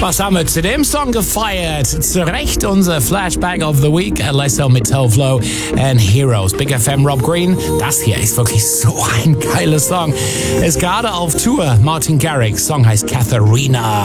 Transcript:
Was haben wir zu dem Song gefeiert? Zu Recht unser Flashback of the Week. Alesso mit Telflow and Heroes. Big FM Rob Green. Das hier ist wirklich so ein geiler Song. Ist gerade auf Tour. Martin Garrix. Song heißt Katharina.